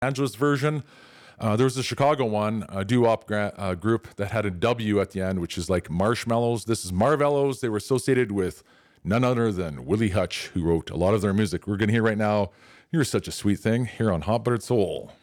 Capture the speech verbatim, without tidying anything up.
Angeles version. Uh, there was a Chicago one, a doo-wop gra- uh, group that had a W at the end, which is like Marshmallows. This is Marvellows. They were associated with none other than Willie Hutch, who wrote a lot of their music. We're going to hear right now, You're Such a Sweet Thing, here on Hot Buttered Soul.